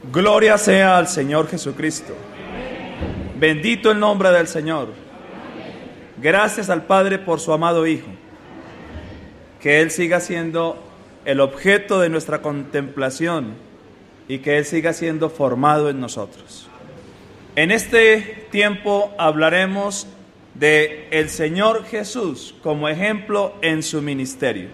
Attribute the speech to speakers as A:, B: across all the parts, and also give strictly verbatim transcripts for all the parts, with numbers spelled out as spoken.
A: Gloria sea al Señor Jesucristo. Bendito el nombre del Señor. Gracias al Padre por su amado Hijo. Que Él siga siendo el objeto de nuestra contemplación y que Él siga siendo formado en nosotros. En este tiempo hablaremos de el Señor Jesús como ejemplo en su ministerio.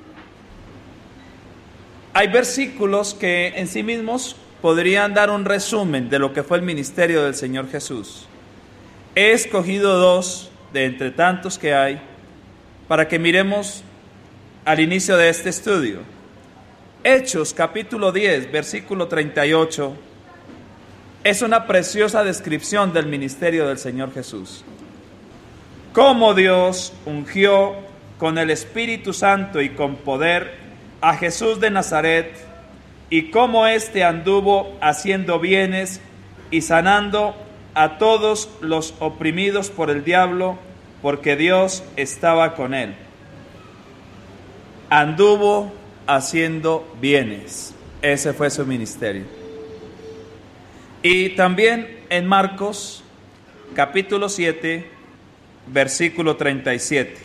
A: Hay versículos que en sí mismos podrían dar un resumen de lo que fue el ministerio del Señor Jesús. He escogido dos de entre tantos que hay para que miremos al inicio de este estudio. Hechos capítulo diez, versículo treinta y ocho, es una preciosa descripción del ministerio del Señor Jesús. Cómo Dios ungió con el Espíritu Santo y con poder a Jesús de Nazaret, y cómo éste anduvo haciendo bienes y sanando a todos los oprimidos por el diablo, porque Dios estaba con él. Anduvo haciendo bienes. Ese fue su ministerio. Y también en Marcos, capítulo siete, versículo treinta y siete.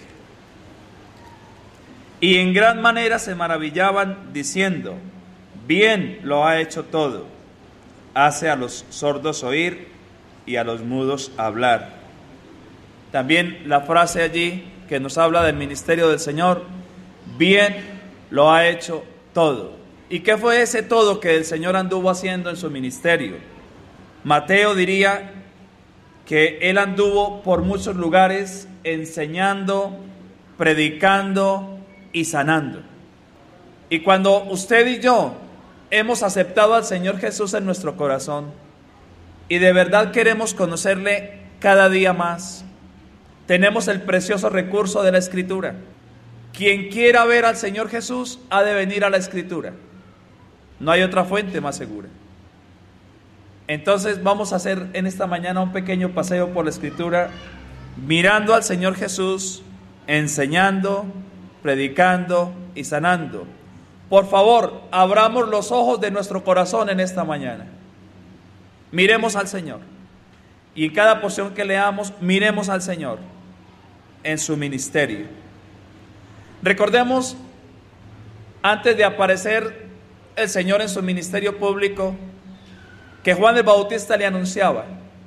A: Y en gran manera se maravillaban, diciendo: bien lo ha hecho todo. Hace a los sordos oír y a los mudos hablar. También la frase allí que nos habla del ministerio del Señor: bien lo ha hecho todo. ¿Y qué fue ese todo que el Señor anduvo haciendo en su ministerio? Mateo diría que Él anduvo por muchos lugares enseñando, predicando y sanando. Y cuando usted y yo hemos aceptado al Señor Jesús en nuestro corazón y de verdad queremos conocerle cada día más, tenemos el precioso recurso de la Escritura. Quien quiera ver al Señor Jesús ha de venir a la Escritura. No hay otra fuente más segura. Entonces vamos a hacer en esta mañana un pequeño paseo por la Escritura, mirando al Señor Jesús, enseñando, predicando y sanando. Por favor, abramos los ojos de nuestro corazón en esta mañana. Miremos al Señor. Y en cada porción que leamos, miremos al Señor en su ministerio. Recordemos, antes de aparecer el Señor en su ministerio público, que Juan el Bautista le anunciaba.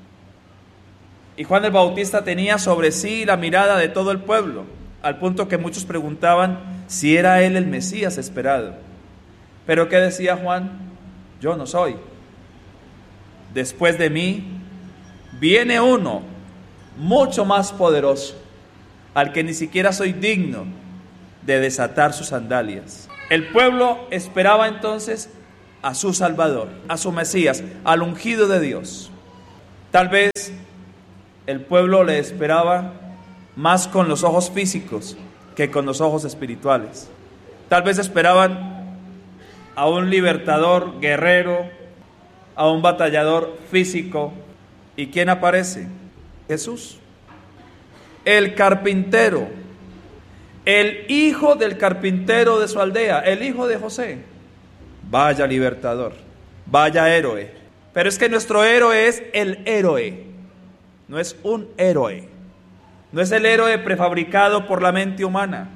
A: Y Juan el Bautista tenía sobre sí la mirada de todo el pueblo, al punto que muchos preguntaban si era él el Mesías esperado. Pero ¿qué decía Juan? Yo no soy. Después de mí viene uno mucho más poderoso, al que ni siquiera soy digno de desatar sus sandalias. El pueblo esperaba entonces a su Salvador, a su Mesías, al ungido de Dios. Tal vez el pueblo le esperaba más con los ojos físicos que con los ojos espirituales. Tal vez esperaban a un libertador guerrero, a un batallador físico. ¿Y quién aparece? Jesús, el carpintero, el hijo del carpintero de su aldea, el hijo de José. Vaya libertador, vaya héroe. Pero es que nuestro héroe es el héroe, no es un héroe. No es el héroe prefabricado por la mente humana.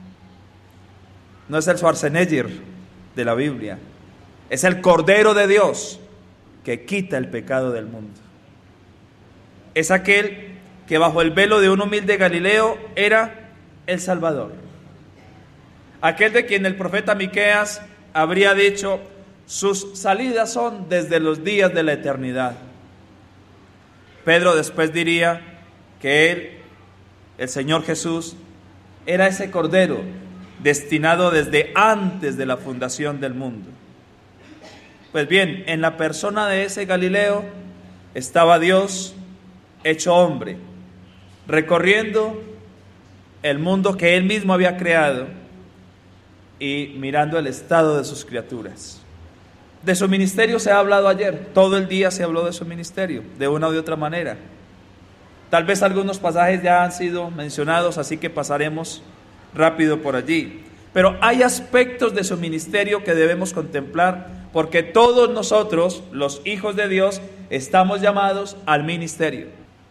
A: No es el Schwarzenegger de la Biblia. Es el Cordero de Dios que quita el pecado del mundo. Es aquel que bajo el velo de un humilde Galileo era el Salvador. Aquel de quien el profeta Miqueas habría dicho: sus salidas son desde los días de la eternidad. Pedro después diría que él, el Señor Jesús, era ese Cordero destinado desde antes de la fundación del mundo. Pues bien, en la persona de ese Galileo estaba Dios hecho hombre, recorriendo el mundo que Él mismo había creado y mirando el estado de sus criaturas. De su ministerio se ha hablado ayer, todo el día se habló de su ministerio, de una u de otra manera. Tal vez algunos pasajes ya han sido mencionados, así que pasaremos rápido por allí. pero hay aspectos de su ministerio que debemos contemplar, porque todos nosotros, los hijos de Dios, estamos llamados al ministerio.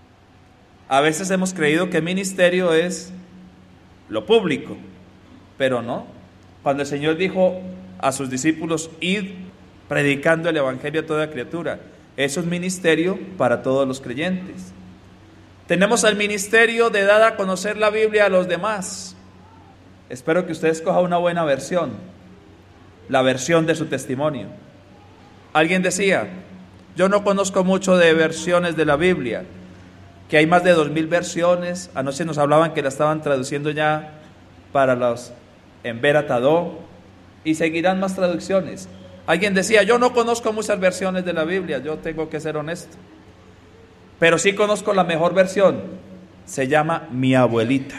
A: A veces hemos creído que ministerio es lo público, pero no. Cuando el Señor dijo a sus discípulos, id predicando el evangelio a toda criatura, eso es ministerio para todos los creyentes. Tenemos el ministerio de dar a conocer la Biblia a los demás. Espero que usted escoja una buena versión, la versión de su testimonio. Alguien decía, yo no conozco mucho de versiones de la Biblia, que hay más de dos mil versiones. Anoche nos hablaban que la estaban traduciendo ya para los en Veratadó, y seguirán más traducciones. Alguien decía, yo no conozco muchas versiones de la Biblia, yo tengo que ser honesto, pero sí conozco la mejor versión, se llama Mi Abuelita.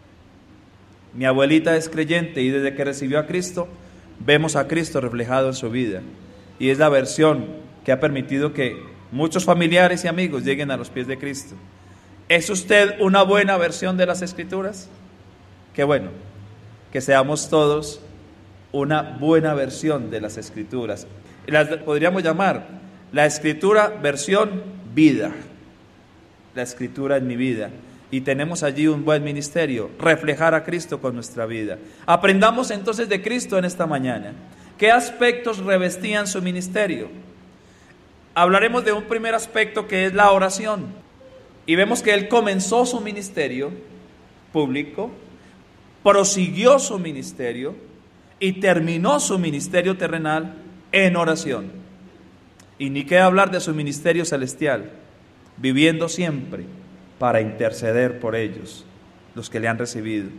A: Mi abuelita es creyente y desde que recibió a Cristo, vemos a Cristo reflejado en su vida, y es la versión que ha permitido que muchos familiares y amigos lleguen a los pies de Cristo. ¿Es usted una buena versión de las Escrituras? Qué bueno, que seamos todos una buena versión de las Escrituras. Las podríamos llamar la Escritura versión vida. La Escritura en mi vida. Y tenemos allí un buen ministerio, reflejar a Cristo con nuestra vida. Aprendamos entonces de Cristo en esta mañana. ¿Qué aspectos revestían su ministerio? Hablaremos de un primer aspecto que es la oración. Y vemos que Él comenzó su ministerio público, prosiguió su ministerio y terminó su ministerio terrenal en oración. Y ni qué hablar de su ministerio celestial, viviendo siempre para interceder por ellos, los que le han recibido.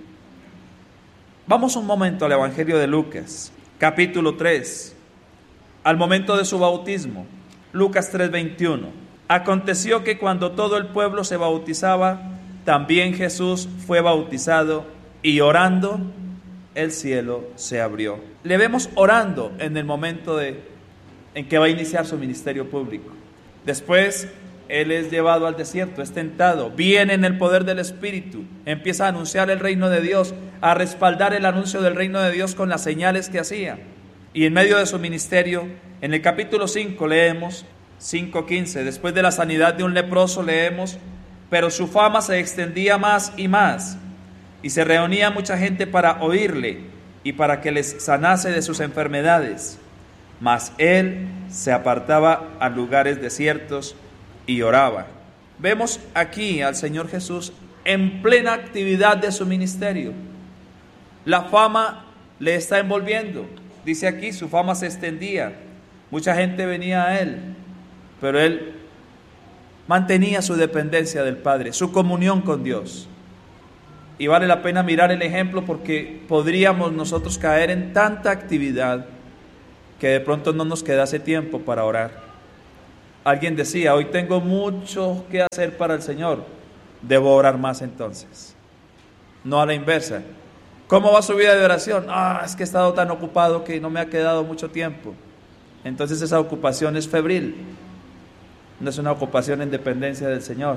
A: Vamos un momento al Evangelio de Lucas, capítulo tres, al momento de su bautismo. Lucas tres veintiuno. Aconteció que cuando todo el pueblo se bautizaba, también Jesús fue bautizado, y orando, el cielo se abrió. Le vemos orando en el momento de, en que va a iniciar su ministerio público. Después, Él es llevado al desierto, es tentado, viene en el poder del Espíritu, empieza a anunciar el reino de Dios, a respaldar el anuncio del reino de Dios con las señales que hacía. Y en medio de su ministerio, en el capítulo cinco leemos, cinco quince, después de la sanidad de un leproso leemos, pero su fama se extendía más y más, y se reunía mucha gente para oírle y para que les sanase de sus enfermedades. Mas él se apartaba a lugares desiertos y oraba. Vemos aquí al Señor Jesús en plena actividad de su ministerio. La fama le está envolviendo. Dice aquí, su fama se extendía. Mucha gente venía a Él, pero Él mantenía su dependencia del Padre, su comunión con Dios. Y vale la pena mirar el ejemplo, porque podríamos nosotros caer en tanta actividad que de pronto no nos quedase tiempo para orar. Alguien decía, hoy tengo mucho que hacer para el Señor, debo orar más entonces. No a la inversa. ¿Cómo va su vida de oración? Ah, es que he estado tan ocupado que no me ha quedado mucho tiempo. Entonces esa ocupación es febril, no es una ocupación en dependencia del Señor.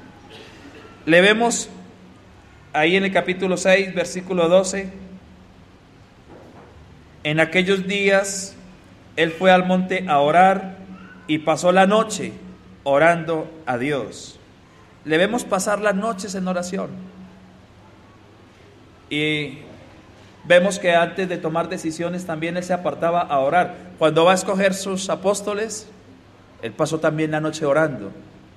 A: Le vemos ahí en el capítulo seis, versículo doce. En aquellos días Él fue al monte a orar y pasó la noche orando a Dios. Le vemos pasar las noches en oración. Y vemos que antes de tomar decisiones también Él se apartaba a orar. Cuando va a escoger sus apóstoles, Él pasó también la noche orando.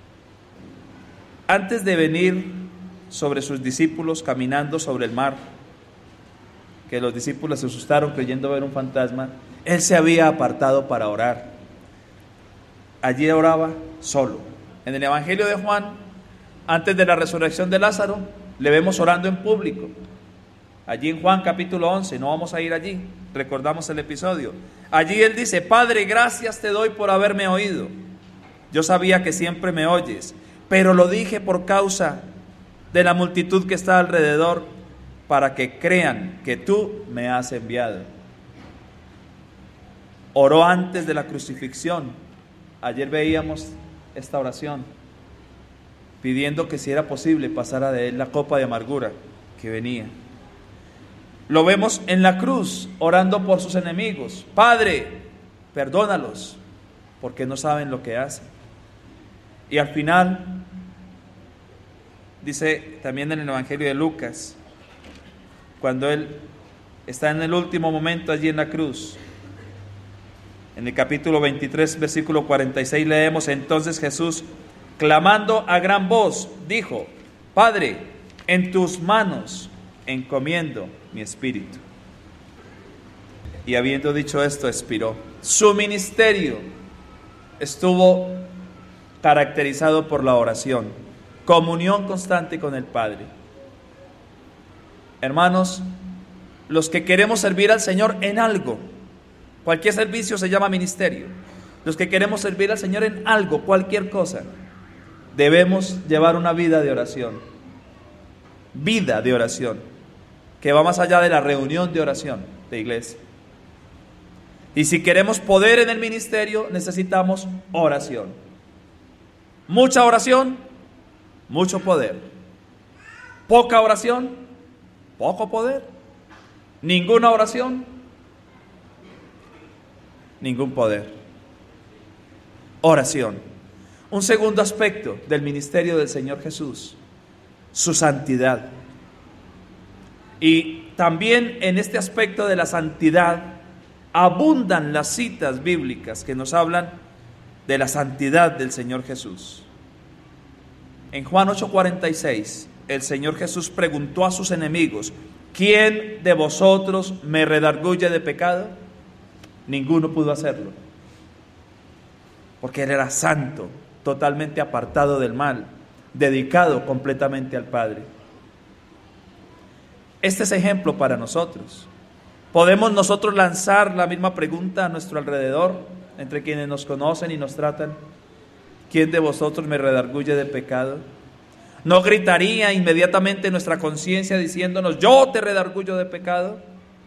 A: Antes de venir sobre sus discípulos caminando sobre el mar, que los discípulos se asustaron creyendo ver un fantasma, Él se había apartado para orar. Allí oraba solo. En el Evangelio de Juan, antes de la resurrección de Lázaro, le vemos orando en público. Allí en Juan capítulo once, no vamos a ir allí, recordamos el episodio. Allí Él dice, Padre, gracias te doy por haberme oído. Yo sabía que siempre me oyes, pero lo dije por causa de la multitud que está alrededor, para que crean que tú me has enviado. Oró antes de la crucifixión. Ayer veíamos esta oración, pidiendo que si era posible pasara de Él la copa de amargura que venía. Lo vemos en la cruz, orando por sus enemigos. Padre, perdónalos, porque no saben lo que hacen. Y al final, dice también en el Evangelio de Lucas, cuando Él está en el último momento allí en la cruz, en el capítulo veintitrés, versículo cuarenta y seis, leemos: entonces Jesús, clamando a gran voz, dijo: Padre, en tus manos encomiendo mi espíritu. Y habiendo dicho esto, expiró. Su ministerio estuvo caracterizado por la oración, comunión constante con el Padre. Hermanos, los que queremos servir al Señor en algo, cualquier servicio se llama ministerio. Los que queremos servir al Señor en algo, cualquier cosa, debemos llevar una vida de oración. Vida de oración, que va más allá de la reunión de oración de iglesia. Y si queremos poder en el ministerio, necesitamos oración. Mucha oración, mucho poder. Poca oración, poco poder. Ninguna oración, ningún poder. Oración. Un segundo aspecto del ministerio del Señor Jesús: su santidad. Y también en este aspecto de la santidad abundan las citas bíblicas que nos hablan de la santidad del Señor Jesús. En Juan ocho cuarenta y seis, el Señor Jesús preguntó a sus enemigos: ¿quién de vosotros me redarguye de pecado? Ninguno pudo hacerlo, porque Él era santo, totalmente apartado del mal, dedicado completamente al Padre. Este es ejemplo para nosotros. ¿Podemos nosotros lanzar la misma pregunta a nuestro alrededor, entre quienes nos conocen y nos tratan? ¿Quién de vosotros me redarguye de pecado? ¿No gritaría inmediatamente nuestra conciencia diciéndonos: yo te redarguyo de pecado?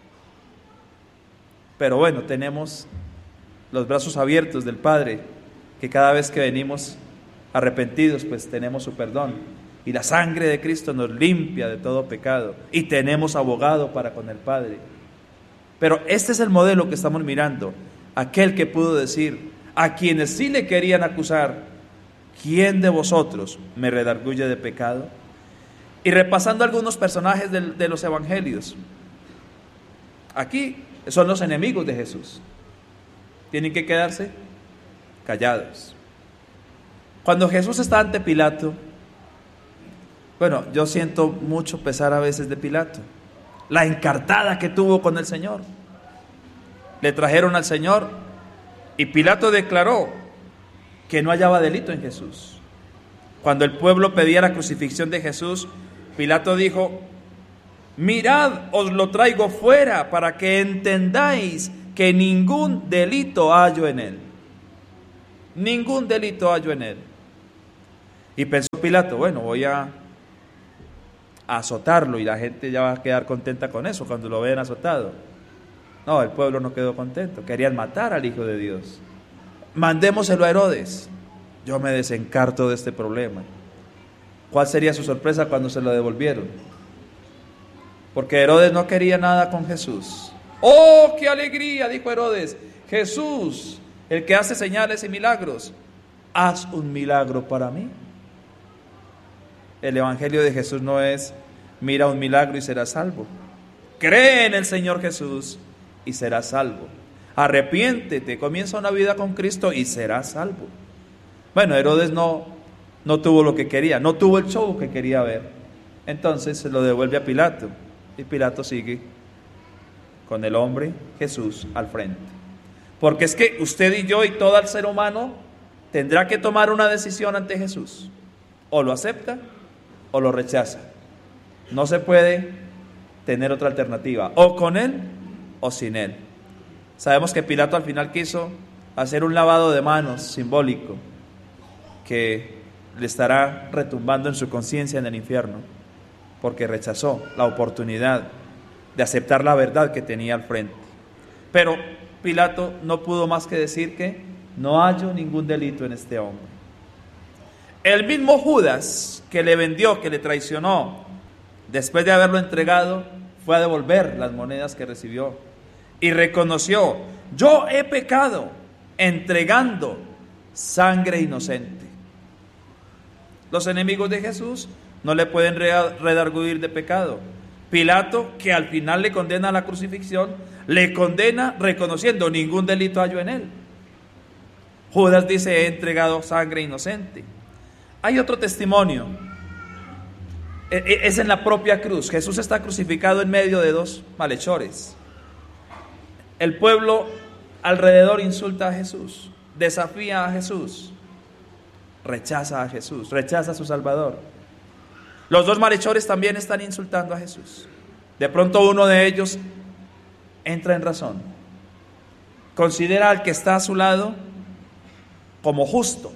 A: Pero bueno, tenemos los brazos abiertos del Padre, que cada vez que venimos arrepentidos, pues tenemos su perdón. Y la sangre de Cristo nos limpia de todo pecado. Y tenemos abogado para con el Padre. Pero este es el modelo que estamos mirando. Aquel que pudo decir a quienes sí le querían acusar: ¿quién de vosotros me redarguye de pecado? Y repasando algunos personajes de, de los evangelios, aquí son los enemigos de Jesús. Tienen que quedarse callados. Cuando Jesús está ante Pilato, bueno, yo siento mucho pesar a veces de Pilato, la encartada que tuvo con el Señor. Le trajeron al Señor y Pilato declaró que no hallaba delito en Jesús. Cuando el pueblo pedía la crucifixión de Jesús, Pilato dijo: mirad, os lo traigo fuera para que entendáis que ningún delito hallo en él. Ningún delito hallo en él. Y pensó Pilato: bueno, voy a azotarlo y la gente ya va a quedar contenta con eso cuando lo vean azotado. No, el pueblo no quedó contento, querían matar al Hijo de Dios. Mandémoselo a Herodes. Yo me desencarto de este problema. ¿Cuál sería su sorpresa cuando se lo devolvieron? Porque Herodes no quería nada con Jesús. ¡Oh, qué alegría!, dijo Herodes. Jesús, el que hace señales y milagros, haz un milagro para mí. El evangelio de Jesús no es: mira un milagro y serás salvo. Cree en el Señor Jesús y serás salvo. Arrepiéntete, comienza una vida con Cristo y serás salvo. Bueno, Herodes no, no tuvo lo que quería, no tuvo el show que quería ver. Entonces se lo devuelve a Pilato y Pilato sigue con el hombre Jesús al frente. Porque es que usted y yo y todo el ser humano tendrá que tomar una decisión ante Jesús. O lo acepta o lo rechaza. No se puede tener otra alternativa, o con él o sin él. Sabemos que Pilato al final quiso hacer un lavado de manos simbólico que le estará retumbando en su conciencia en el infierno, porque rechazó la oportunidad de aceptar la verdad que tenía al frente. Pero Pilato no pudo más que decir que no hallo ningún delito en este hombre. El mismo Judas que le vendió, que le traicionó, después de haberlo entregado, fue a devolver las monedas que recibió y reconoció: yo he pecado entregando sangre inocente. Los enemigos de Jesús no le pueden redarguir de pecado. Pilato, que al final le condena a la crucifixión, le condena reconociendo: ningún delito hallo en él. Judas dice: he entregado sangre inocente. Hay otro testimonio, es en la propia cruz. Jesús está crucificado en medio de dos malhechores. El pueblo alrededor insulta a Jesús, desafía a Jesús, rechaza a Jesús, rechaza a su Salvador. Los dos malhechores también están insultando a Jesús. De pronto uno de ellos entra en razón, considera al que está a su lado como justo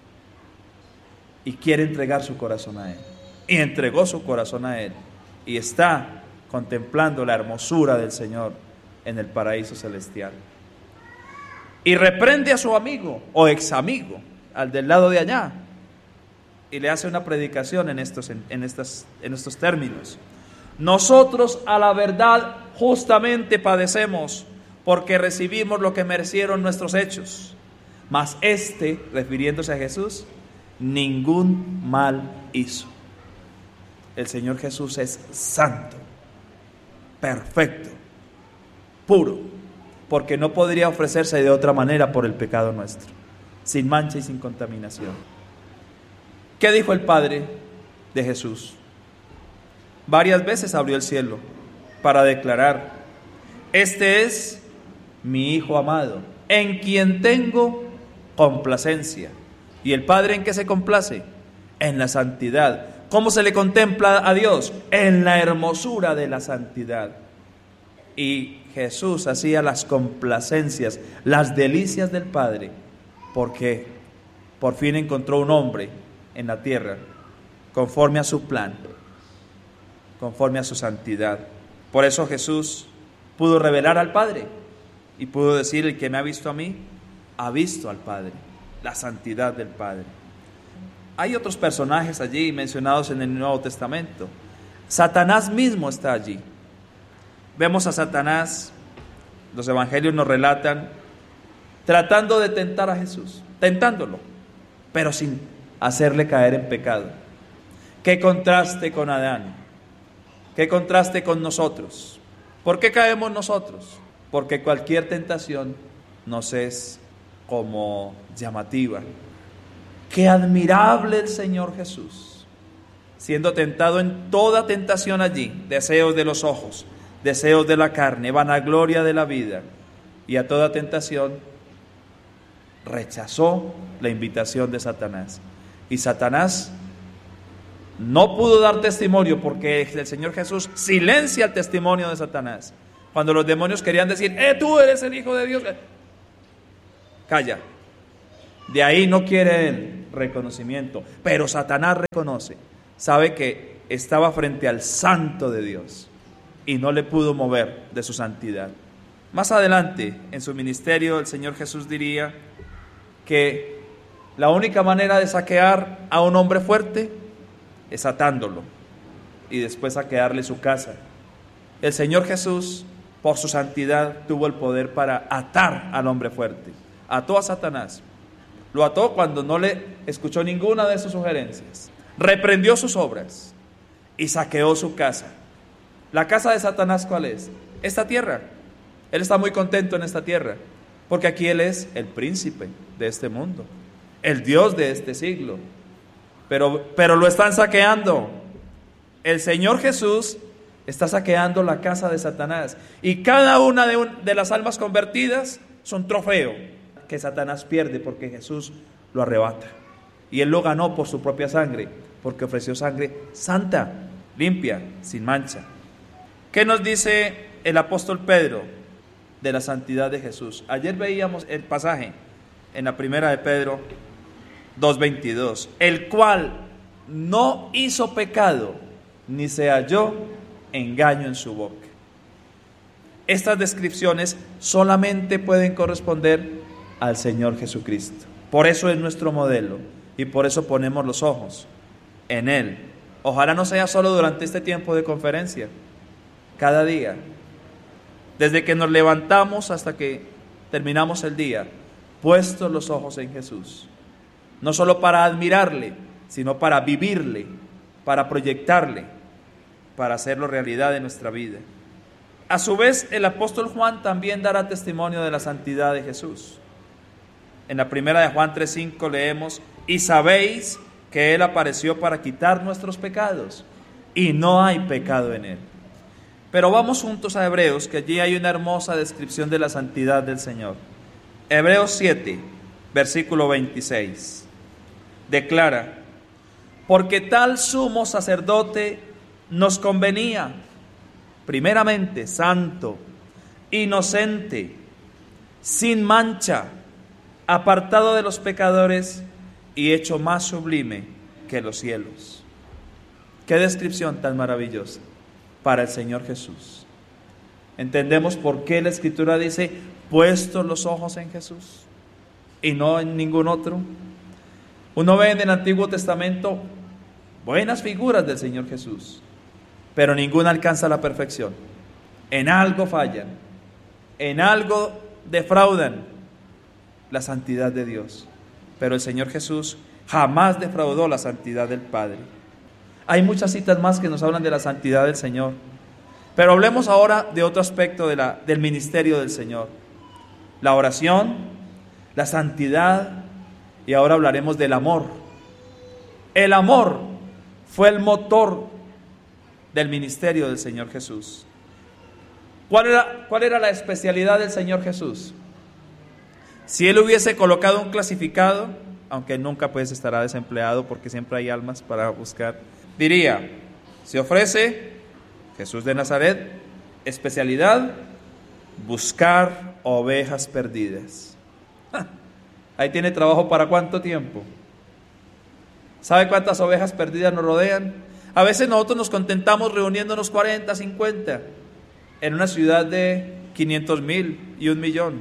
A: y quiere entregar su corazón a él. Y entregó su corazón a él y está contemplando la hermosura del Señor en el paraíso celestial. Y reprende a su amigo o ex amigo, al del lado de allá, y le hace una predicación en estos, en, en estas, en estos términos: nosotros a la verdad justamente padecemos, porque recibimos lo que merecieron nuestros hechos, mas este, refiriéndose a Jesús, ningún mal hizo. El Señor Jesús es santo, perfecto, puro, porque no podría ofrecerse de otra manera por el pecado nuestro, sin mancha y sin contaminación. ¿Qué dijo el Padre de Jesús? Varias veces abrió el cielo para declarar: este es mi Hijo amado, en quien tengo complacencia. ¿Y el Padre en qué se complace? En la santidad. ¿Cómo se le contempla a Dios? En la hermosura de la santidad. Y Jesús hacía las complacencias, las delicias del Padre, porque por fin encontró un hombre en la tierra conforme a su plan, conforme a su santidad. Por eso Jesús pudo revelar al Padre y pudo decir: el que me ha visto a mí, ha visto al Padre, la santidad del Padre. Hay otros personajes allí mencionados en el Nuevo Testamento. Satanás mismo está allí. Vemos a Satanás, los evangelios nos relatan, tratando de tentar a Jesús, tentándolo, pero sin hacerle caer en pecado. Qué contraste con Adán, qué contraste con nosotros. ¿Por qué caemos nosotros? Porque cualquier tentación nos es como llamativa. Qué admirable el Señor Jesús, siendo tentado en toda tentación allí: deseos de los ojos, deseos de la carne, vanagloria de la vida, y a toda tentación rechazó la invitación de Satanás. Y Satanás no pudo dar testimonio, porque el Señor Jesús silencia el testimonio de Satanás. Cuando los demonios querían decir: eh, tú eres el Hijo de Dios, calla. De ahí no quiere el reconocimiento, pero Satanás reconoce, sabe que estaba frente al Santo de Dios y no le pudo mover de su santidad. Más adelante en su ministerio el Señor Jesús diría que la única manera de saquear a un hombre fuerte es atándolo y después saquearle su casa. El Señor Jesús, por su santidad, tuvo el poder para atar al hombre fuerte. Ató a Satanás. Lo ató cuando no le escuchó ninguna de sus sugerencias. Reprendió sus obras y saqueó su casa. ¿La casa de Satanás cuál es? Esta tierra. Él está muy contento en esta tierra, porque aquí él es el príncipe de este mundo, el Dios de este siglo. Pero, pero lo están saqueando. El Señor Jesús está saqueando la casa de Satanás. Y cada una de, un, de las almas convertidas es un trofeo que Satanás pierde, porque Jesús lo arrebata. Y Él lo ganó por su propia sangre, porque ofreció sangre santa, limpia, sin mancha. ¿Qué nos dice el apóstol Pedro de la santidad de Jesús? Ayer veíamos el pasaje en la primera de Pedro dos veintidós, el cual no hizo pecado, ni se halló engaño en su boca. Estas descripciones solamente pueden corresponder al Señor Jesucristo. Por eso es nuestro modelo y por eso ponemos los ojos en Él. Ojalá no sea solo durante este tiempo de conferencia, cada día, desde que nos levantamos hasta que terminamos el día, puestos los ojos en Jesús, no solo para admirarle, sino para vivirle, para proyectarle, para hacerlo realidad en nuestra vida. A su vez, el apóstol Juan también dará testimonio de la santidad de Jesús. En la primera de Juan tres cinco leemos: y sabéis que Él apareció para quitar nuestros pecados, y no hay pecado en Él. Pero vamos juntos a Hebreos, que allí hay una hermosa descripción de la santidad del Señor. Hebreos siete, versículo veintiséis, declara: porque tal sumo sacerdote nos convenía, primeramente santo, inocente, sin mancha, apartado de los pecadores y hecho más sublime que los cielos. Qué descripción tan maravillosa para el Señor Jesús. Entendemos por qué la Escritura dice: puestos los ojos en Jesús y no en ningún otro. Uno ve en el Antiguo Testamento buenas figuras del Señor Jesús, pero ninguna alcanza la perfección. En algo fallan, en algo defraudan la santidad de Dios, pero el Señor Jesús jamás defraudó la santidad del Padre. Hay muchas citas más que nos hablan de la santidad del Señor, pero hablemos ahora de otro aspecto de la, del ministerio del Señor: la oración, la santidad, y ahora hablaremos del amor. El amor fue el motor del ministerio del Señor Jesús. ¿Cuál era, cuál era la especialidad del Señor Jesús? Si Él hubiese colocado un clasificado, aunque nunca pues estará desempleado porque siempre hay almas para buscar, diría: se ofrece Jesús de Nazaret, especialidad, buscar ovejas perdidas. ¡Ja! Ahí tiene trabajo para ¿cuánto tiempo? ¿Sabe cuántas ovejas perdidas nos rodean? A veces nosotros nos contentamos reuniéndonos cuarenta, cincuenta en una ciudad de quinientos mil y un millón.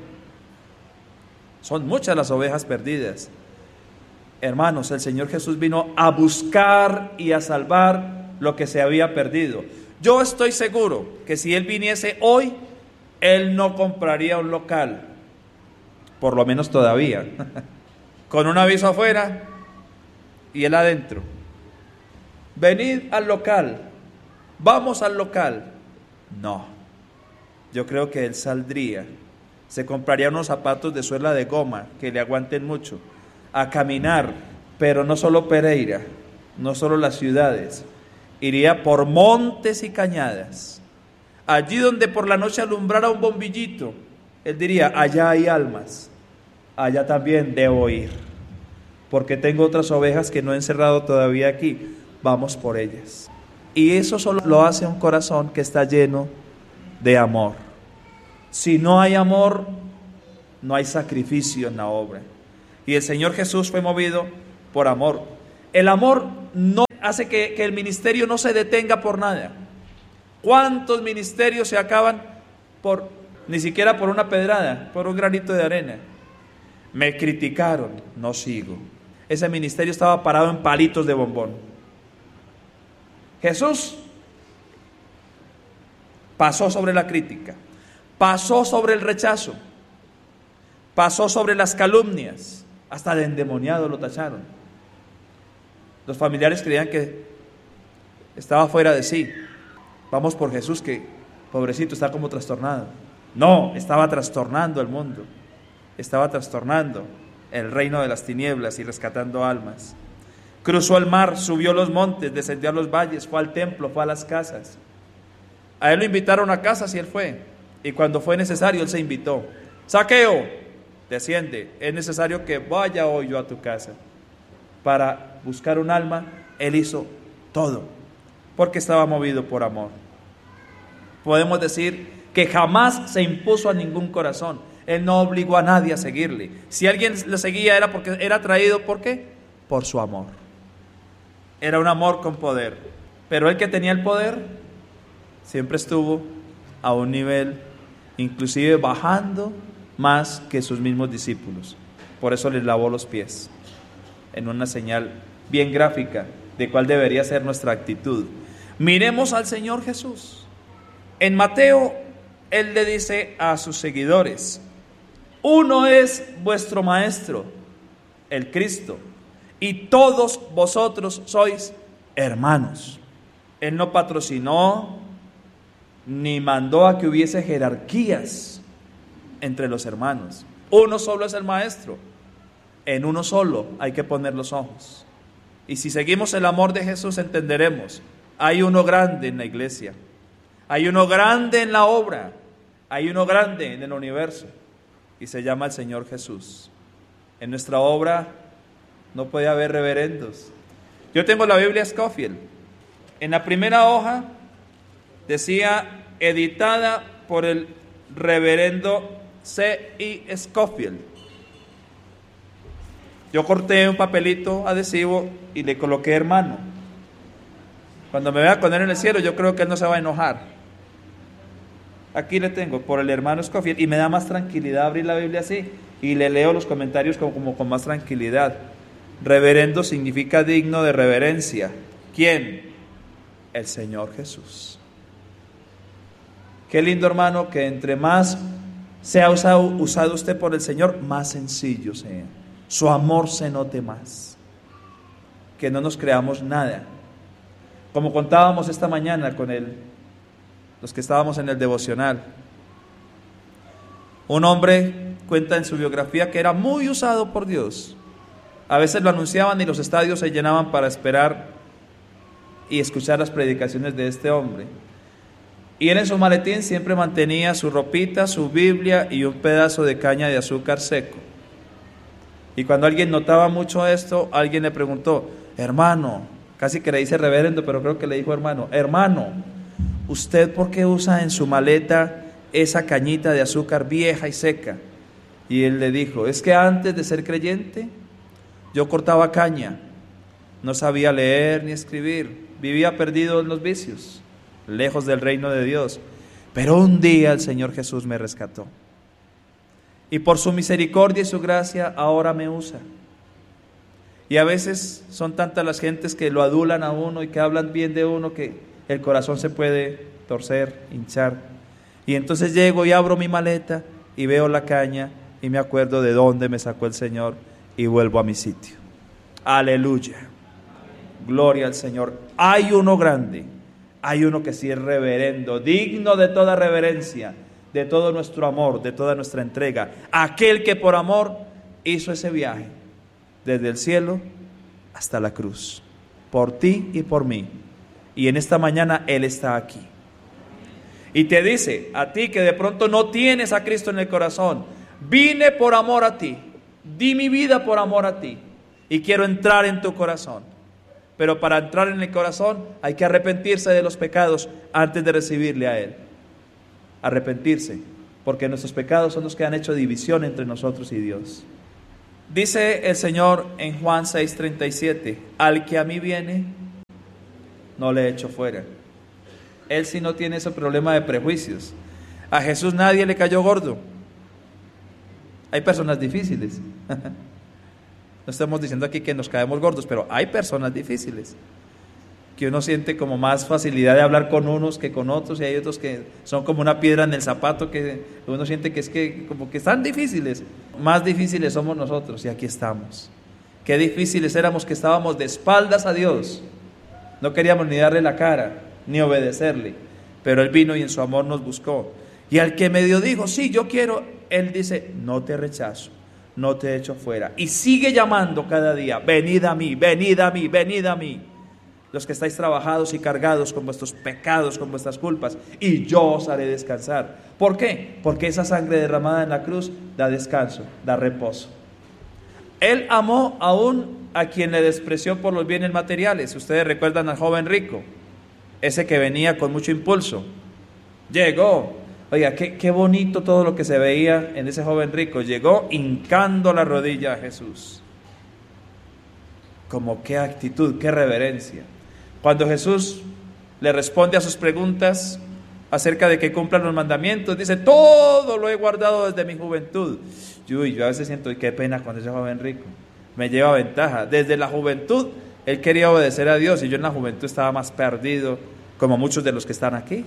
A: Son muchas las ovejas perdidas. Hermanos, el Señor Jesús vino a buscar y a salvar lo que se había perdido. Yo estoy seguro que si Él viniese hoy, Él no compraría un local, por lo menos todavía, con un aviso afuera y Él adentro: venid al local, vamos al local. No, yo creo que Él saldría, se compraría unos zapatos de suela de goma que le aguanten mucho, a caminar, pero no solo Pereira, no solo las ciudades, iría por montes y cañadas, allí donde por la noche alumbrara un bombillito. Él diría: allá hay almas, allá también debo ir, porque tengo otras ovejas que no he encerrado todavía aquí, vamos por ellas. Y eso solo lo hace un corazón que está lleno de amor. Si no hay amor, no hay sacrificio en la obra. Y el Señor Jesús fue movido por amor. El amor no hace que, que el ministerio no se detenga por nada. ¿Cuántos ministerios se acaban por, ni siquiera por una pedrada, por un granito de arena? Me criticaron, no sigo. Ese ministerio estaba parado en palitos de bombón. Jesús pasó sobre la crítica, pasó sobre el rechazo, pasó sobre las calumnias, hasta de endemoniado lo tacharon. Los familiares creían que estaba fuera de sí. Vamos por Jesús, que pobrecito está como trastornado. No, estaba trastornando el mundo, estaba trastornando el reino de las tinieblas y rescatando almas. Cruzó el mar, subió los montes, descendió a los valles, fue al templo, fue a las casas. A él lo invitaron a casas y él fue. Y cuando fue necesario, él se invitó. Zaqueo, desciende, es necesario que vaya hoy yo a tu casa. Para buscar un alma, él hizo todo, porque estaba movido por amor. Podemos decir que jamás se impuso a ningún corazón. Él no obligó a nadie a seguirle. Si alguien le seguía era porque era atraído, ¿por qué? Por su amor. Era un amor con poder. Pero el que tenía el poder siempre estuvo a un nivel, inclusive bajando más que sus mismos discípulos. Por eso les lavó los pies, en una señal bien gráfica de cuál debería ser nuestra actitud. Miremos al Señor Jesús. En Mateo, Él le dice a sus seguidores: uno es vuestro Maestro, el Cristo, y todos vosotros sois hermanos. Él no patrocinó ni mandó a que hubiese jerarquías entre los hermanos. Uno solo es el Maestro. En uno solo hay que poner los ojos. Y si seguimos el amor de Jesús, entenderemos: hay uno grande en la iglesia, hay uno grande en la obra, hay uno grande en el universo, y se llama el Señor Jesús. En nuestra obra no puede haber reverendos. Yo tengo la Biblia Scofield. En la primera hoja decía: editada por el reverendo C I Scofield. Yo corté un papelito adhesivo y le coloqué hermano. Cuando me vea con él en el cielo, yo creo que él no se va a enojar. Aquí le tengo, por el hermano Scofield, y me da más tranquilidad abrir la Biblia así y le leo los comentarios como, como con más tranquilidad. Reverendo significa digno de reverencia. ¿Quién? El Señor Jesús. Qué lindo, hermano, que entre más sea usado, usado usted por el Señor, más sencillo sea. Su amor se note más. Que no nos creamos nada. Como contábamos esta mañana con el, los que estábamos en el devocional. Un hombre cuenta en su biografía que era muy usado por Dios. A veces lo anunciaban y los estadios se llenaban para esperar y escuchar las predicaciones de este hombre. Y él en su maletín siempre mantenía su ropita, su Biblia y un pedazo de caña de azúcar seco. Y cuando alguien notaba mucho esto, alguien le preguntó: hermano, casi que le dice reverendo, pero creo que le dijo hermano, hermano, ¿usted por qué usa en su maleta esa cañita de azúcar vieja y seca? Y él le dijo: es que antes de ser creyente, yo cortaba caña, no sabía leer ni escribir, vivía perdido en los vicios, lejos del reino de Dios. Pero un día el Señor Jesús me rescató. Y por su misericordia y su gracia ahora me usa. Y a veces son tantas las gentes que lo adulan a uno y que hablan bien de uno que el corazón se puede torcer, hinchar. Y entonces llego y abro mi maleta y veo la caña y me acuerdo de dónde me sacó el Señor y vuelvo a mi sitio. Aleluya. Gloria al Señor. Hay uno grande, hay uno que sí es reverendo, digno de toda reverencia, de todo nuestro amor, de toda nuestra entrega. Aquel que por amor hizo ese viaje desde el cielo hasta la cruz, por ti y por mí. Y en esta mañana Él está aquí. Y te dice a ti que de pronto no tienes a Cristo en el corazón: vine por amor a ti, di mi vida por amor a ti y quiero entrar en tu corazón. Pero para entrar en el corazón hay que arrepentirse de los pecados antes de recibirle a Él. Arrepentirse, porque nuestros pecados son los que han hecho división entre nosotros y Dios. Dice el Señor en Juan seis treinta y siete: al que a mí viene, no le echo fuera. Él sí no tiene ese problema de prejuicios. A Jesús nadie le cayó gordo. Hay personas difíciles. No estamos diciendo aquí que nos caemos gordos, pero hay personas difíciles, que uno siente como más facilidad de hablar con unos que con otros, y hay otros que son como una piedra en el zapato, que uno siente que es que como que están difíciles. Más difíciles somos nosotros, y aquí estamos. Qué difíciles éramos, que estábamos de espaldas a Dios, no queríamos ni darle la cara, ni obedecerle, pero Él vino y en su amor nos buscó. Y al que medio dijo: sí, yo quiero, Él dice: no te rechazo, no te echo fuera. Y sigue llamando cada día: venid a mí, venid a mí, venid a mí, los que estáis trabajados y cargados con vuestros pecados, con vuestras culpas, y yo os haré descansar. ¿Por qué? Porque esa sangre derramada en la cruz da descanso, da reposo. Él amó aún a quien le despreció por los bienes materiales. Ustedes recuerdan al joven rico, ese que venía con mucho impulso. Llegó, oiga, qué, qué bonito todo lo que se veía en ese joven rico. Llegó hincando la rodilla a Jesús. Como qué actitud, qué reverencia. Cuando Jesús le responde a sus preguntas acerca de que cumplan los mandamientos, dice: todo lo he guardado desde mi juventud. Yo, yo a veces siento qué pena con ese joven rico, me lleva ventaja. Desde la juventud él quería obedecer a Dios, y yo en la juventud estaba más perdido, como muchos de los que están aquí.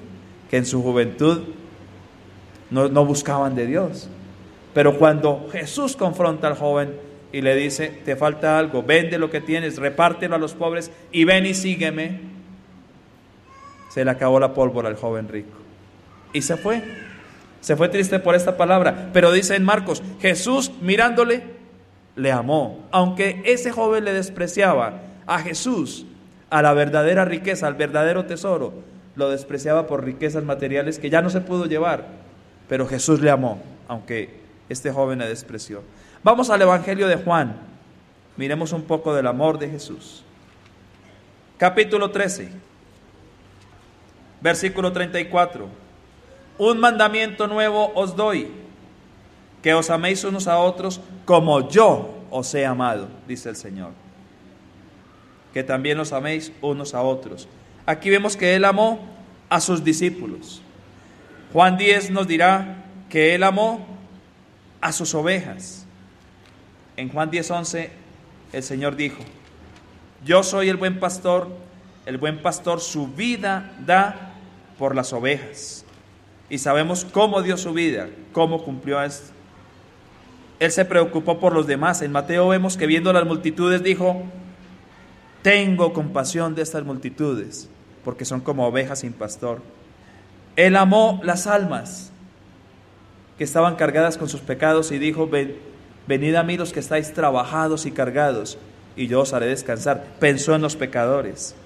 A: que en su juventud no, no buscaban de Dios. Pero cuando Jesús confronta al joven y le dice, te falta algo, vende lo que tienes, repártelo a los pobres y ven y sígueme, se le acabó la pólvora al joven rico y se fue. Se fue triste por esta palabra, pero dice en Marcos, Jesús mirándole, le amó. Aunque ese joven le despreciaba a Jesús, a la verdadera riqueza, al verdadero tesoro, lo despreciaba por riquezas materiales que ya no se pudo llevar, pero Jesús le amó, aunque este joven le despreció. Vamos al Evangelio de Juan, miremos un poco del amor de Jesús. Capítulo trece, versículo treinta y cuatro. Un mandamiento nuevo os doy, que os améis unos a otros como yo os he amado, dice el Señor. Que también os améis unos a otros. Aquí vemos que Él amó a sus discípulos. Juan diez nos dirá que Él amó a sus ovejas. En Juan diez once el Señor dijo, yo soy el buen pastor, el buen pastor su vida da por las ovejas. Y sabemos cómo dio su vida, cómo cumplió esto. Él se preocupó por los demás. En Mateo vemos que viendo las multitudes dijo, tengo compasión de estas multitudes, porque son como ovejas sin pastor. Él amó las almas que estaban cargadas con sus pecados y dijo, ven, venid a mí los que estáis trabajados y cargados, y yo os haré descansar. Pensó en los pecadores.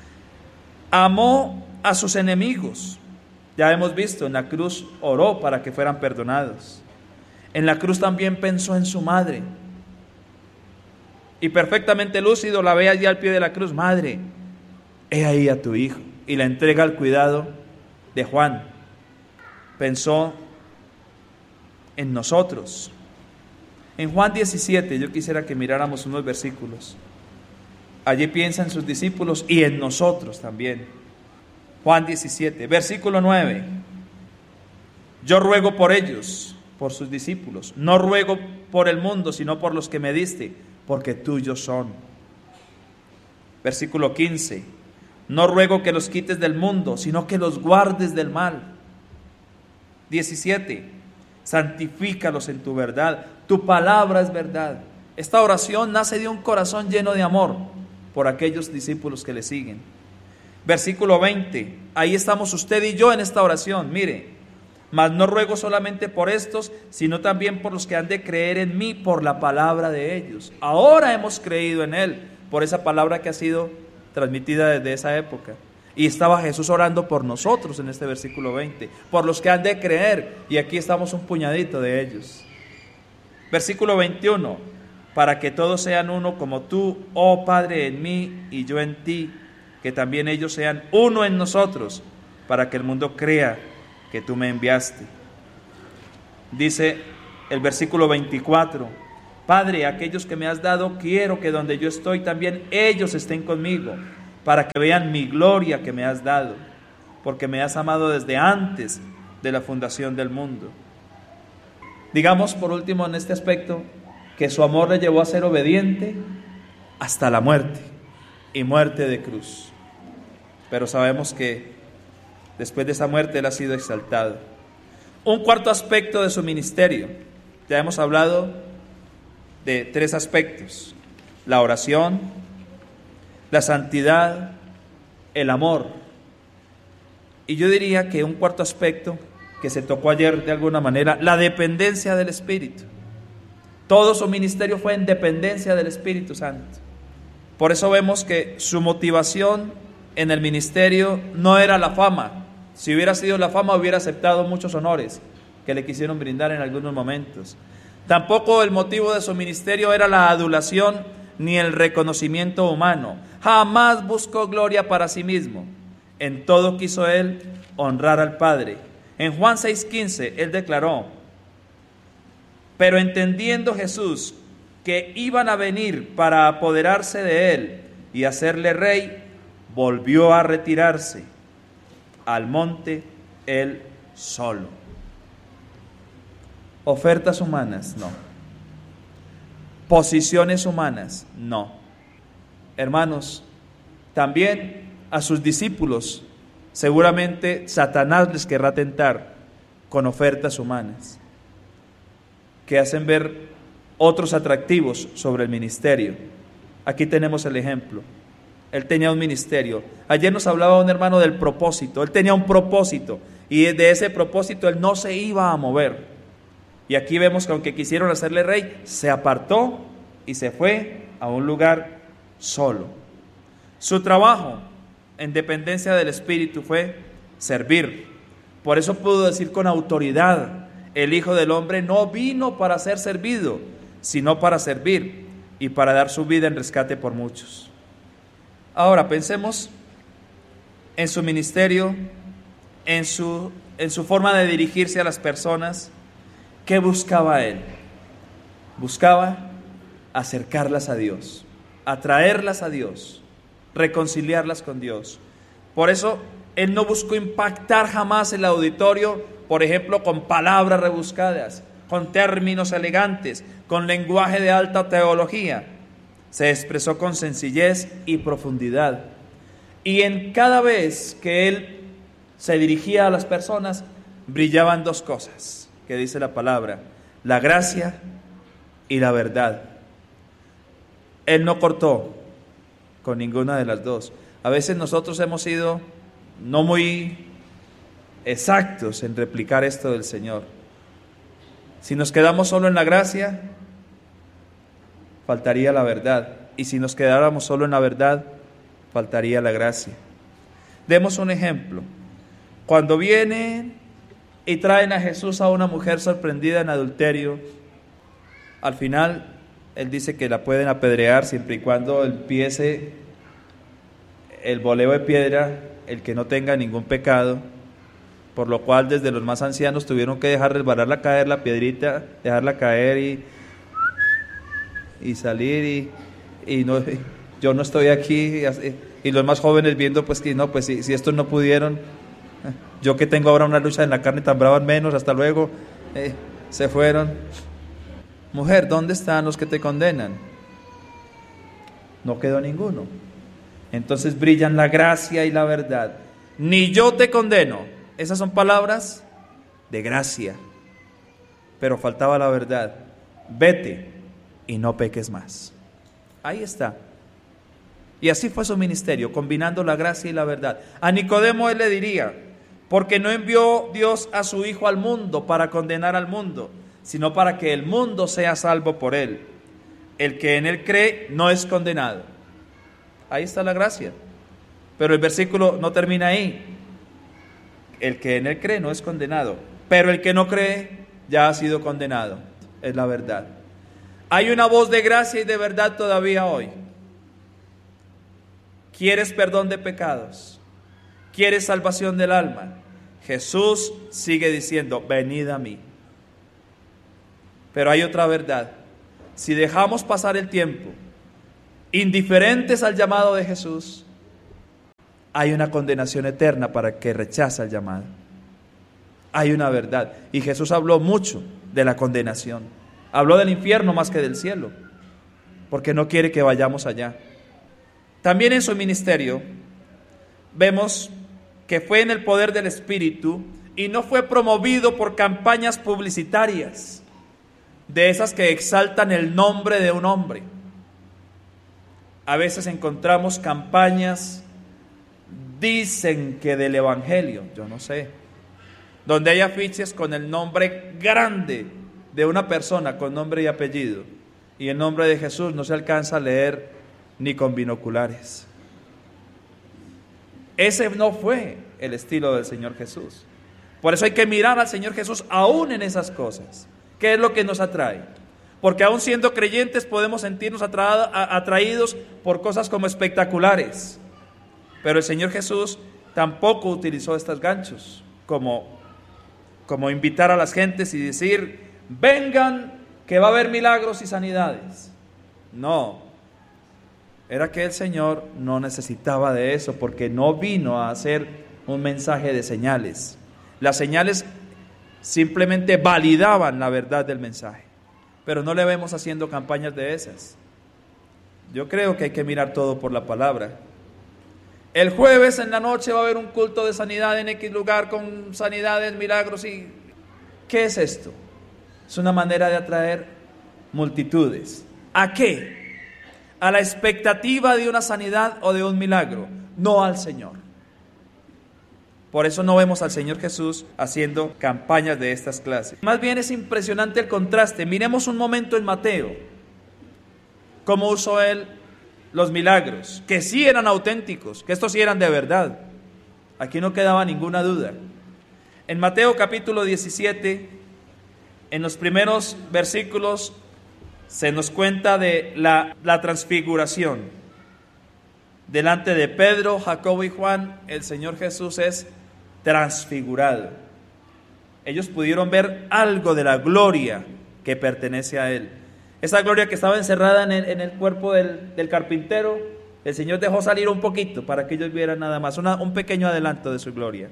A: Amó a sus enemigos. Ya hemos visto, en la cruz oró para que fueran perdonados. En la cruz también pensó en su madre. Y perfectamente lúcido la ve allí al pie de la cruz. Madre, he ahí a tu hijo. Y la entrega al cuidado de Juan. Pensó en nosotros. En Juan diecisiete, yo quisiera que miráramos unos versículos. Allí piensa en sus discípulos y en nosotros también. Juan diecisiete, versículo nueve. Yo ruego por ellos, por sus discípulos. No ruego por el mundo, sino por los que me diste, porque tuyos son. Versículo quince. No ruego que los quites del mundo, sino que los guardes del mal. diecisiete. Santifícalos en tu verdad. Tu palabra es verdad. Esta oración nace de un corazón lleno de amor por aquellos discípulos que le siguen. Versículo veinte, ahí estamos usted y yo en esta oración, mire, mas no ruego solamente por estos, sino también por los que han de creer en mí por la palabra de ellos. Ahora hemos creído en Él, por esa palabra que ha sido transmitida desde esa época. Y estaba Jesús orando por nosotros en este versículo veinte, por los que han de creer, y aquí estamos un puñadito de ellos. Versículo veintiuno, para que todos sean uno como tú, oh Padre, en mí y yo en ti, que también ellos sean uno en nosotros, para que el mundo crea que tú me enviaste. Dice el versículo veinticuatro, Padre, aquellos que me has dado, quiero que donde yo estoy también ellos estén conmigo, para que vean mi gloria que me has dado, porque me has amado desde antes de la fundación del mundo. Digamos por último en este aspecto, que su amor le llevó a ser obediente hasta la muerte, y muerte de cruz. Pero sabemos que después de esa muerte Él ha sido exaltado. Un cuarto aspecto de su ministerio. Ya hemos hablado de tres aspectos: la oración, la santidad, el amor. Y yo diría que un cuarto aspecto que se tocó ayer de alguna manera, la dependencia del Espíritu. Todo su ministerio fue en dependencia del Espíritu Santo. Por eso vemos que su motivación en el ministerio no era la fama. Si hubiera sido la fama, hubiera aceptado muchos honores que le quisieron brindar en algunos momentos. Tampoco el motivo de su ministerio era la adulación ni el reconocimiento humano. Jamás buscó gloria para sí mismo. En todo quiso Él honrar al Padre. En Juan seis quince, Él declaró, pero entendiendo Jesús que iban a venir para apoderarse de Él y hacerle rey, volvió a retirarse al monte Él solo. Ofertas humanas, no. Posiciones humanas, no. Hermanos, también a sus discípulos Seguramente Satanás les querrá tentar con ofertas humanas que hacen ver otros atractivos sobre el ministerio. Aquí tenemos el ejemplo. Él tenía un ministerio. Ayer nos hablaba un hermano del propósito. Él tenía un propósito y de ese propósito él no se iba a mover. Y aquí vemos que aunque quisieron hacerle rey, se apartó y se fue a un lugar solo. Su trabajo en dependencia del Espíritu fue servir. Por eso pudo decir con autoridad: el Hijo del Hombre no vino para ser servido, sino para servir y para dar su vida en rescate por muchos. Ahora pensemos en su ministerio, en su, en su forma de dirigirse a las personas. ¿Qué buscaba él? Buscaba acercarlas a Dios, atraerlas a Dios, reconciliarlas con Dios. Por eso él no buscó impactar jamás el auditorio, por ejemplo, con palabras rebuscadas, con términos elegantes, con lenguaje de alta teología. Se expresó con sencillez y profundidad. Y en cada vez que él se dirigía a las personas, brillaban dos cosas, que dice la palabra: la gracia y la verdad. Él no cortó con ninguna de las dos. A veces nosotros hemos sido no muy exactos en replicar esto del Señor. Si nos quedamos solo en la gracia, faltaría la verdad. Y si nos quedáramos solo en la verdad, faltaría la gracia. Demos un ejemplo. Cuando vienen y traen a Jesús a una mujer sorprendida en adulterio, al final él dice que la pueden apedrear siempre y cuando empiece el boleo de piedra el que no tenga ningún pecado, por lo cual desde los más ancianos tuvieron que dejar resbalarla caer la piedrita, dejarla caer y, y salir y, y no, yo no estoy aquí, y los más jóvenes viendo pues que no, pues si, si estos no pudieron, yo que tengo ahora una lucha en la carne tan brava menos, hasta luego, eh, se fueron. Mujer, ¿dónde están los que te condenan? No quedó ninguno. Entonces brillan la gracia y la verdad. Ni yo te condeno. Esas son palabras de gracia. Pero faltaba la verdad. Vete y no peques más. Ahí está. Y así fue su ministerio, combinando la gracia y la verdad. A Nicodemo él le diría: porque no envió Dios a su Hijo al mundo para condenar al mundo, sino para que el mundo sea salvo por él. El que en él cree no es condenado. Ahí está la gracia. Pero el versículo no termina ahí. El que en él cree no es condenado, pero el que no cree ya ha sido condenado. Es la verdad. Hay una voz de gracia y de verdad todavía hoy. ¿Quieres perdón de pecados? ¿Quieres salvación del alma? Jesús sigue diciendo: venid a mí. Pero hay otra verdad. Si dejamos pasar el tiempo, indiferentes al llamado de Jesús, hay una condenación eterna para el que rechaza el llamado. Hay una verdad. Y Jesús habló mucho de la condenación. Habló del infierno más que del cielo, porque no quiere que vayamos allá. También en su ministerio vemos que fue en el poder del Espíritu y no fue promovido por campañas publicitarias, de esas que exaltan el nombre de un hombre. A veces encontramos campañas, dicen que del Evangelio, yo no sé, donde hay afiches con el nombre grande de una persona con nombre y apellido, y el nombre de Jesús no se alcanza a leer ni con binoculares. Ese no fue el estilo del Señor Jesús. Por eso hay que mirar al Señor Jesús aún en esas cosas. ¿Qué es lo que nos atrae? Porque aún siendo creyentes podemos sentirnos atra- atraídos por cosas como espectaculares. Pero el Señor Jesús tampoco utilizó estos ganchos como, como invitar a las gentes y decir: vengan que va a haber milagros y sanidades. No, era que el Señor no necesitaba de eso, porque no vino a hacer un mensaje de señales. Las señales simplemente validaban la verdad del mensaje, pero no le vemos haciendo campañas de esas. Yo creo que hay que mirar todo por la palabra. El jueves en la noche va a haber un culto de sanidad en X lugar con sanidades, milagros y... ¿Qué es esto? Es una manera de atraer multitudes. ¿A qué? A la expectativa de una sanidad o de un milagro, no al Señor. Por eso no vemos al Señor Jesús haciendo campañas de estas clases. Más bien es impresionante el contraste. Miremos un momento en Mateo, cómo usó él los milagros, que sí eran auténticos, que estos sí eran de verdad. Aquí no quedaba ninguna duda. En Mateo capítulo diecisiete, en los primeros versículos, se nos cuenta de la, la transfiguración. Delante de Pedro, Jacobo y Juan, el Señor Jesús es transfigurado. Ellos pudieron ver algo de la gloria que pertenece a Él. Esa gloria que estaba encerrada en el, en el cuerpo del, del carpintero, el Señor dejó salir un poquito para que ellos vieran nada más, una, un pequeño adelanto de su gloria.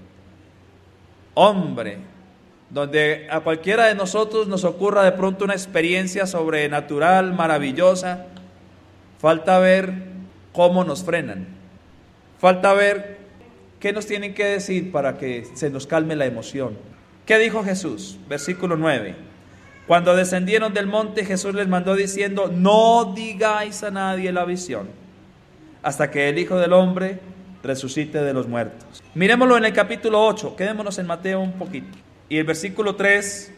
A: Hombre, donde a cualquiera de nosotros nos ocurra de pronto una experiencia sobrenatural, maravillosa, falta ver cómo nos frenan, falta ver qué nos tienen que decir para que se nos calme la emoción. ¿Qué dijo Jesús? Versículo nueve. Cuando descendieron del monte, Jesús les mandó diciendo: no digáis a nadie la visión, hasta que el Hijo del Hombre resucite de los muertos. Miremoslo en el capítulo ocho, quedémonos en Mateo un poquito. Y el versículo tres,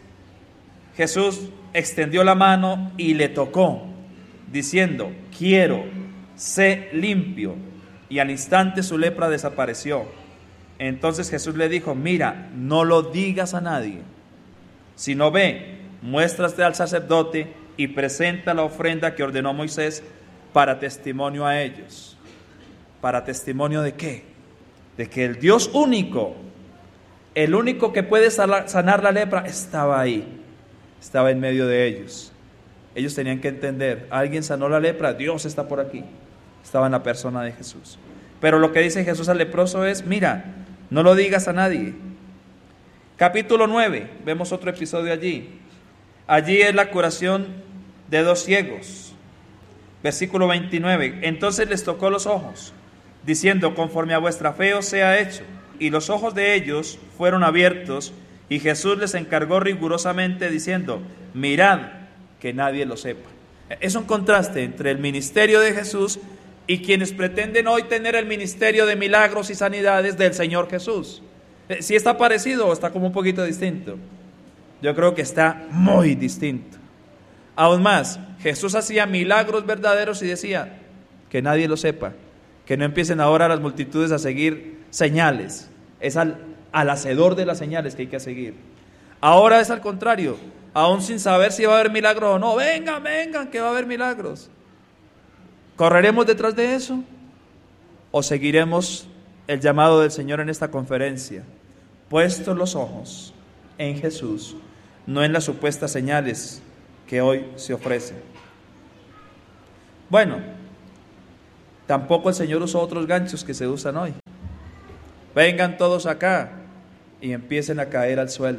A: Jesús extendió la mano y le tocó, diciendo: quiero, sé limpio. Y al instante su lepra desapareció. Entonces Jesús le dijo: mira, no lo digas a nadie, sino ve, muéstrate al sacerdote y presenta la ofrenda que ordenó Moisés para testimonio a ellos. ¿Para testimonio de qué? De que el Dios único, el único que puede sanar la lepra, estaba ahí, estaba en medio de ellos. Ellos tenían que entender: alguien sanó la lepra, Dios está por aquí. Estaba en la persona de Jesús. Pero lo que dice Jesús al leproso es: mira, no lo digas a nadie. Capítulo nueve, vemos otro episodio allí. Allí es la curación de dos ciegos. Versículo veintinueve. Entonces les tocó los ojos, diciendo: conforme a vuestra fe os sea hecho. Y los ojos de ellos fueron abiertos, y Jesús les encargó rigurosamente, diciendo: mirad que nadie lo sepa. Es un contraste entre el ministerio de Jesús y quienes pretenden hoy tener el ministerio de milagros y sanidades del Señor Jesús. ¿Sí está parecido o está como un poquito distinto? Yo creo que está muy distinto. Aún más, Jesús hacía milagros verdaderos y decía: que nadie lo sepa, que no empiecen ahora las multitudes a seguir señales. Es al, al hacedor de las señales que hay que seguir. Ahora es al contrario, aún sin saber si va a haber milagros o no. Vengan, vengan, que va a haber milagros. ¿Correremos detrás de eso? ¿O seguiremos el llamado del Señor en esta conferencia? Puestos los ojos en Jesús, no en las supuestas señales que hoy se ofrecen. Bueno, tampoco el Señor usó otros ganchos que se usan hoy. Vengan todos acá y empiecen a caer al suelo.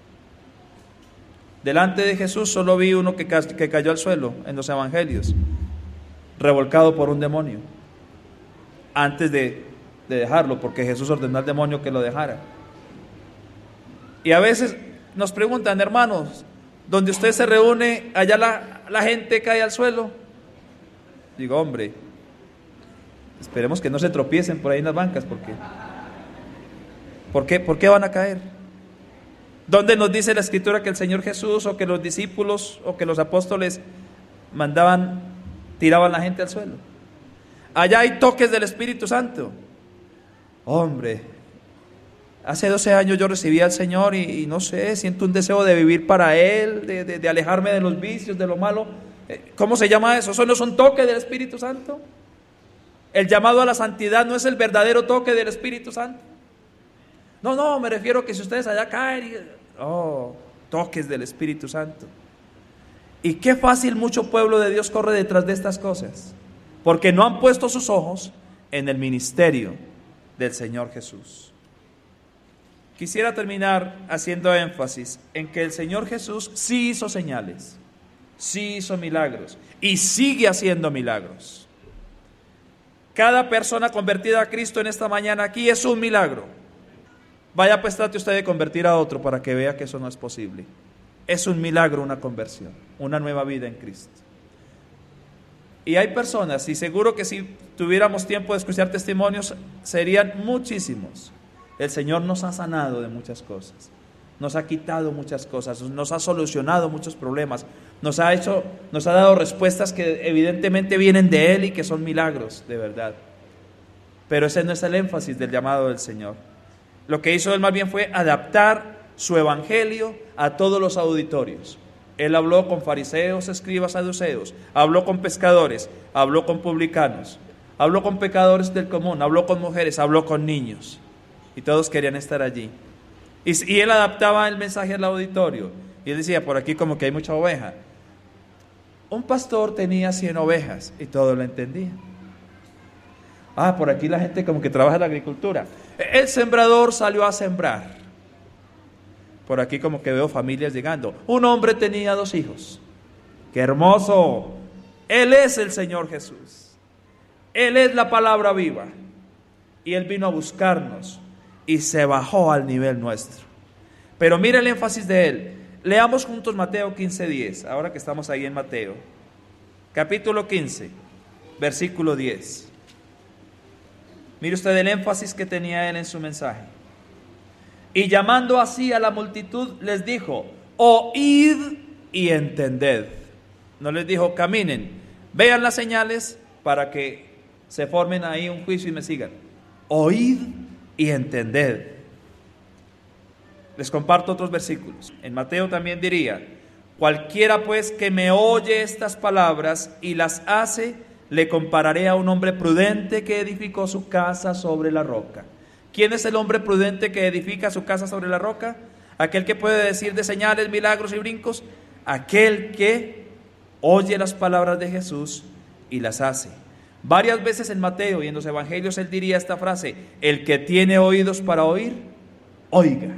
A: Delante de Jesús solo vi uno que, ca- que cayó al suelo en los evangelios, revolcado por un demonio, antes de, de dejarlo, porque Jesús ordenó al demonio que lo dejara. Y a veces nos preguntan: hermanos, donde usted se reúne, allá la, la gente cae al suelo. Digo: hombre, esperemos que no se tropiecen por ahí en las bancas, porque ¿por qué, por qué van a caer? ¿Dónde nos dice la Escritura que el Señor Jesús o que los discípulos o que los apóstoles mandaban, tiraban la gente al suelo? Allá hay toques del Espíritu Santo. Hombre, hace doce años yo recibí al Señor y, y no sé, siento un deseo de vivir para Él, de, de, de alejarme de los vicios, de lo malo. ¿Cómo se llama eso? ¿Eso no es un toque del Espíritu Santo? El llamado a la santidad no es el verdadero toque del Espíritu Santo. No, no, me refiero a que si ustedes allá caen y... oh, toques del Espíritu Santo. Y qué fácil mucho pueblo de Dios corre detrás de estas cosas, porque no han puesto sus ojos en el ministerio del Señor Jesús. Quisiera terminar haciendo énfasis en que el Señor Jesús sí hizo señales, sí hizo milagros y sigue haciendo milagros. Cada persona convertida a Cristo en esta mañana aquí es un milagro. Vaya, pues trate usted de convertir a otro para que vea que eso no es posible. Es un milagro una conversión, una nueva vida en Cristo. Y hay personas, y seguro que si tuviéramos tiempo de escuchar testimonios, serían muchísimos. El Señor nos ha sanado de muchas cosas, nos ha quitado muchas cosas, nos ha solucionado muchos problemas, nos ha hecho, nos ha dado respuestas que evidentemente vienen de Él y que son milagros, de verdad. Pero ese no es el énfasis del llamado del Señor. Lo que hizo Él más bien fue adaptar su evangelio a todos los auditorios. Él habló con fariseos, escribas, saduceos, habló con pescadores, habló con publicanos, habló con pecadores del común, habló con mujeres, habló con niños. Y todos querían estar allí. Y, y Él adaptaba el mensaje al auditorio. Y Él decía, por aquí como que hay mucha oveja. Un pastor tenía cien ovejas y todos lo entendían. Ah, por aquí la gente como que trabaja en la agricultura. El sembrador salió a sembrar. Por aquí como que veo familias llegando. Un hombre tenía dos hijos. ¡Qué hermoso! Él es el Señor Jesús. Él es la palabra viva. Y Él vino a buscarnos y se bajó al nivel nuestro. Pero mire el énfasis de Él. Leamos juntos Mateo quince diez, ahora que estamos ahí en Mateo. Capítulo quince, versículo diez. Mire usted el énfasis que tenía Él en su mensaje. Y llamando así a la multitud, les dijo, oíd y entended. No les dijo, caminen, vean las señales para que se formen ahí un juicio y me sigan. Oíd y entended. Les comparto otros versículos. En Mateo también diría, cualquiera pues que me oye estas palabras y las hace, le compararé a un hombre prudente que edificó su casa sobre la roca. ¿Quién es el hombre prudente que edifica su casa sobre la roca? Aquel que puede decir de señales, milagros y brincos. Aquel que oye las palabras de Jesús y las hace. Varias veces en Mateo y en los evangelios Él diría esta frase, el que tiene oídos para oír, oiga.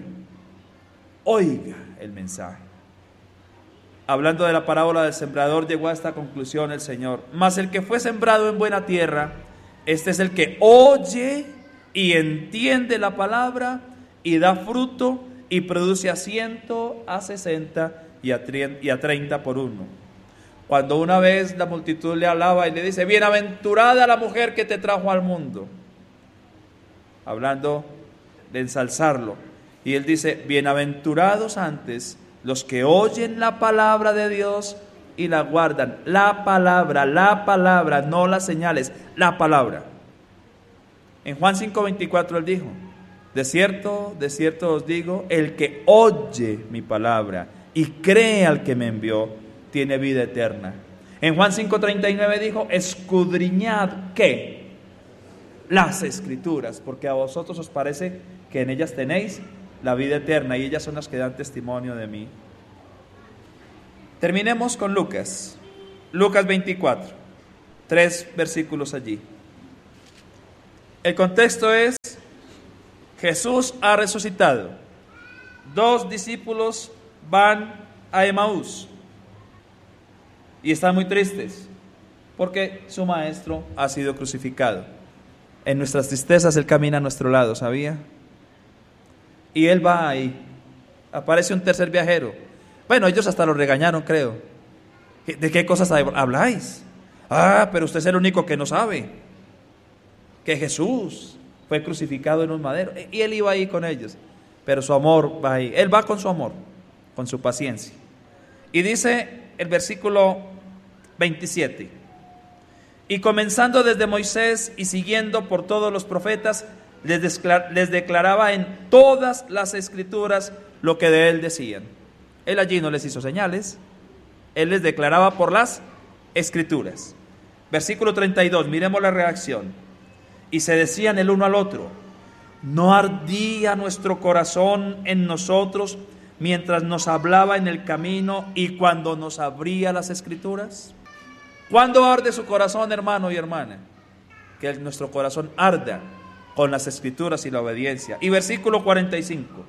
A: Oiga el mensaje. Hablando de la parábola del sembrador, llegó a esta conclusión el Señor. Mas el que fue sembrado en buena tierra, este es el que oye y entiende la palabra y da fruto y produce a ciento, a sesenta y a treinta por uno. Cuando una vez la multitud le hablaba y le dice, bienaventurada la mujer que te trajo al mundo, hablando de ensalzarlo, y él dice, bienaventurados antes los que oyen la palabra de Dios y la guardan. La palabra, la palabra, no las señales, la palabra. En Juan cinco veinticuatro él dijo, de cierto, de cierto os digo, el que oye mi palabra y cree al que me envió, tiene vida eterna. En Juan cinco treinta y nueve dijo, escudriñad, ¿qué? Las escrituras, porque a vosotros os parece que en ellas tenéis la vida eterna, y ellas son las que dan testimonio de mí. Terminemos con Lucas, Lucas veinticuatro, tres versículos allí. El contexto es, Jesús ha resucitado, dos discípulos van a Emaús y están muy tristes porque su maestro ha sido crucificado. En nuestras tristezas Él camina a nuestro lado, ¿sabía? Y Él va ahí. Aparece un tercer viajero. Bueno, ellos hasta lo regañaron, creo. ¿De qué cosas habláis? Ah, pero usted es el único que no sabe que Jesús fue crucificado en un madero. Y Él iba ahí con ellos. Pero su amor va ahí. Él va con su amor, con su paciencia. Y dice el versículo veintisiete. Y comenzando desde Moisés y siguiendo por todos los profetas, Les, desclar- les declaraba en todas las escrituras lo que de Él decían. Él allí no les hizo señales, Él les declaraba por las escrituras. Versículo treinta y dos, miremos la reacción. Y se decían el uno al otro, ¿no ardía nuestro corazón en nosotros mientras nos hablaba en el camino y cuando nos abría las escrituras? ¿Cuándo arde su corazón, hermano y hermana? Que nuestro corazón arda con las escrituras y la obediencia. Y versículo cuarenta y cinco.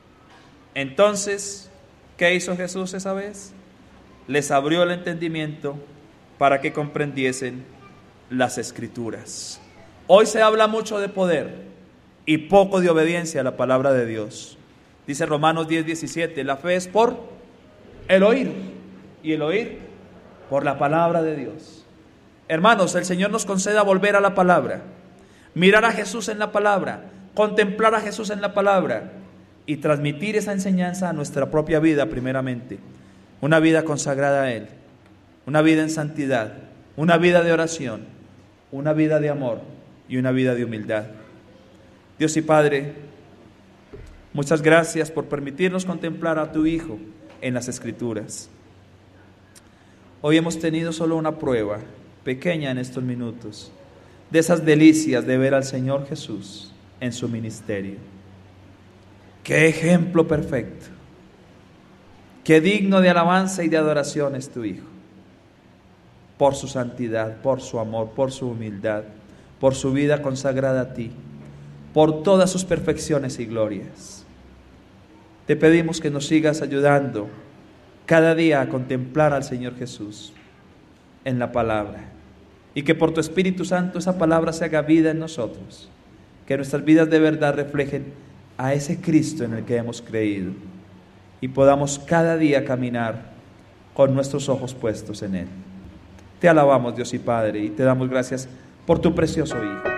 A: Entonces, ¿qué hizo Jesús esa vez? Les abrió el entendimiento para que comprendiesen las escrituras. Hoy se habla mucho de poder y poco de obediencia a la palabra de Dios. Dice Romanos diez, diecisiete, la fe es por el oír, y el oír por la palabra de Dios. Hermanos, el Señor nos conceda volver a la palabra, mirar a Jesús en la palabra, contemplar a Jesús en la palabra y transmitir esa enseñanza a nuestra propia vida primeramente. Una vida consagrada a Él, una vida en santidad, una vida de oración, una vida de amor y una vida de humildad. Dios y Padre, muchas gracias por permitirnos contemplar a tu Hijo en las Escrituras. Hoy hemos tenido solo una prueba pequeña en estos minutos de esas delicias de ver al Señor Jesús en su ministerio. ¡Qué ejemplo perfecto! ¡Qué digno de alabanza y de adoración es tu Hijo! Por su santidad, por su amor, por su humildad, por su vida consagrada a ti, por todas sus perfecciones y glorias. Te pedimos que nos sigas ayudando cada día a contemplar al Señor Jesús en la palabra, y que por tu Espíritu Santo esa palabra se haga vida en nosotros, que nuestras vidas de verdad reflejen a ese Cristo en el que hemos creído, y podamos cada día caminar con nuestros ojos puestos en Él. Te alabamos, Dios y Padre, y te damos gracias por tu precioso Hijo.